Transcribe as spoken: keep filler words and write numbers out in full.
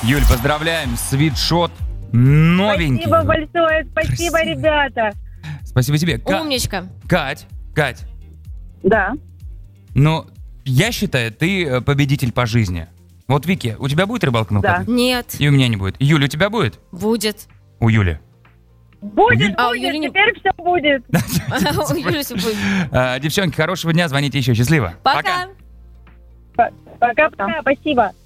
Юль, поздравляем, свитшот новенький. Спасибо большое, спасибо, Красивый. ребята. Спасибо тебе. Ка- Умничка. Кать, Кать, Да. ну, я считаю, ты э, победитель по жизни. Вот, Вики, у тебя будет рыбалка на Да. выходных? Нет, И у меня не будет. Юля, у тебя будет? будет. У Юли. Будет, А, у будет, Юли не- теперь все будет. У Юли всё будет. А, девчонки, хорошего дня, звоните еще. Счастливо. Пока. Пока-пока, спасибо.